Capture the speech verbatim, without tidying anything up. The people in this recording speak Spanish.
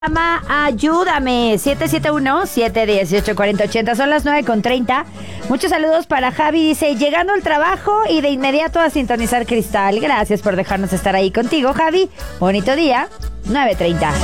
Llama, ayúdame, siete siete uno, siete uno ocho, cuatro cero ocho cero, son las nueve con treinta. Muchos saludos para Javi, dice, llegando al trabajo y de inmediato a sintonizar Cristal. Gracias por dejarnos estar ahí contigo, Javi. Bonito día, nueve treinta.